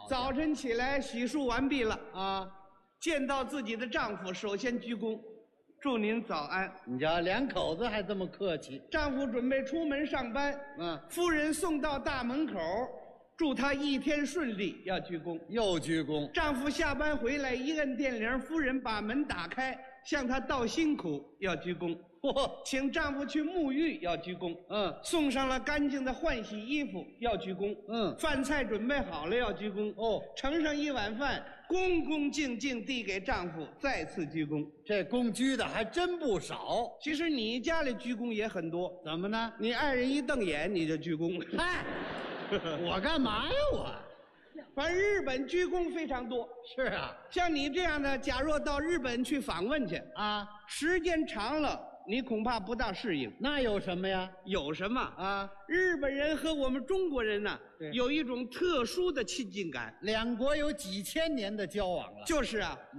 早晨起来洗漱完毕了啊， 见到自己的丈夫，首先鞠躬，祝您早安。 你瞧，两口子还这么客气。 丈夫准备出门上班，夫人送到大门口，祝他一天顺利，要鞠躬。 又鞠躬。 丈夫下班回来，一摁电铃，夫人把门打开，向他道辛苦，要鞠躬。请丈夫去沐浴，要鞠躬。送上了干净的换洗衣服，要鞠躬。饭菜准备好了，要鞠躬。盛上一碗饭，恭恭敬敬递给丈夫，再次鞠躬。 这躬鞠的还真不少。 其实你家里鞠躬也很多， 怎么呢？ 你爱人一瞪眼你就鞠躬。 嗨，我干嘛呀我？ 反正日本鞠躬非常多。 是啊， 像你这样的，假若到日本去访问去啊， 时间长了，你恐怕不大适应。 那有什么呀？ 有什么啊？ 日本人和我们中国人呢，有一种特殊的亲近感。 两国有几千年的交往了。 就是啊，